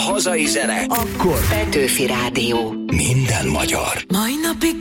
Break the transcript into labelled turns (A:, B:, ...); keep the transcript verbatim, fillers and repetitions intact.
A: hazai zene,
B: akkor
C: Petőfi Rádió.
A: minden magyar.
D: Mai napig